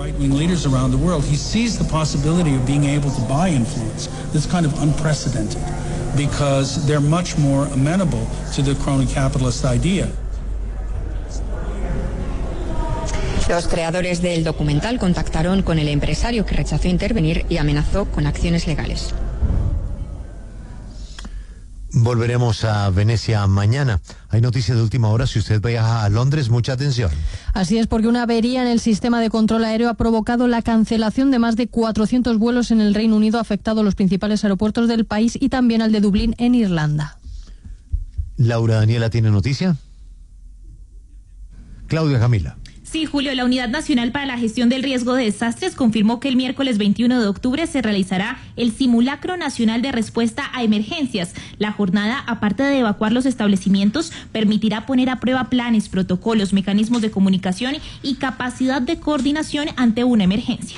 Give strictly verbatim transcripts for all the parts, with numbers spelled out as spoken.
right-wing leaders around the world, he sees the possibility of being able to buy influence. That's kind of unprecedented because they're much more amenable to the crony capitalist idea. Los creadores del documental contactaron con el empresario que rechazó intervenir y amenazó con acciones legales. Volveremos a Venecia mañana. Hay noticias de última hora. Si usted viaja a Londres, mucha atención. Así es, porque una avería en el sistema de control aéreo ha provocado la cancelación de más de cuatrocientos vuelos en el Reino Unido, ha afectado a los principales aeropuertos del país y también al de Dublín en Irlanda. Laura Daniela, ¿tiene noticia? Claudia Camila. Sí, Julio, la Unidad Nacional para la Gestión del Riesgo de Desastres confirmó que el miércoles veintiuno de octubre se realizará el Simulacro Nacional de Respuesta a Emergencias. La jornada, aparte de evacuar los establecimientos, permitirá poner a prueba planes, protocolos, mecanismos de comunicación y capacidad de coordinación ante una emergencia.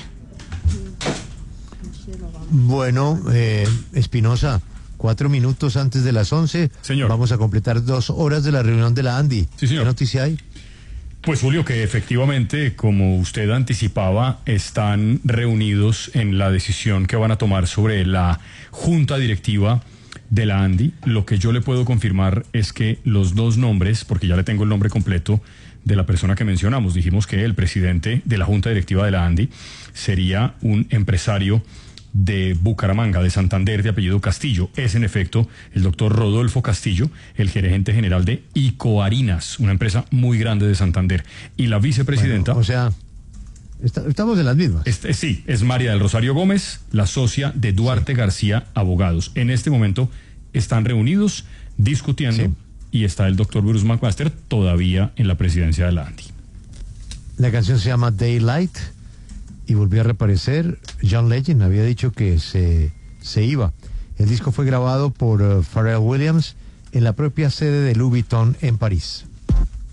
Bueno, eh, Espinosa, cuatro minutos antes de las once. Señor. Vamos a completar dos horas de la reunión de la ANDI. Sí, señor. ¿Qué noticia hay? Pues Julio, que efectivamente, como usted anticipaba, están reunidos en la decisión que van a tomar sobre la junta directiva de la ANDI. Lo que yo le puedo confirmar es que los dos nombres, porque ya le tengo el nombre completo de la persona que mencionamos, dijimos que el presidente de la junta directiva de la ANDI sería un empresario de Bucaramanga, de Santander, de apellido Castillo. Es en efecto el doctor Rodolfo Castillo, el gerente general de Icoharinas, una empresa muy grande de Santander. Y la vicepresidenta... Bueno, o sea, está, estamos en las mismas. Este, sí, es María del Rosario Gómez, la socia de Duarte sí. García Abogados. En este momento están reunidos, discutiendo, sí. y está el doctor Bruce McMaster todavía en la presidencia de la ANDI. La canción se llama Daylight. Y volvió a reaparecer. John Legend había dicho que se, se iba. El disco fue grabado por uh, Pharrell Williams en la propia sede de Louis Vuitton en París.